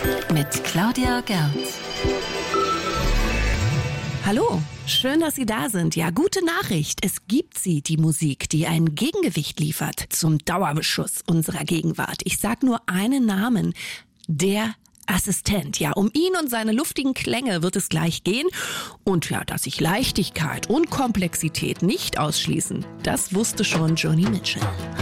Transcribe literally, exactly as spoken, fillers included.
mit Claudia Gerth. Hallo, schön, dass Sie da sind. Ja, gute Nachricht. Es gibt sie, die Musik, die ein Gegengewicht liefert zum Dauerbeschuss unserer Gegenwart. Ich sag nur einen Namen. Der Assistent. Ja, um ihn und seine luftigen Klänge wird es gleich gehen. Und ja, dass sich Leichtigkeit und Komplexität nicht ausschließen, das wusste schon Joni Mitchell.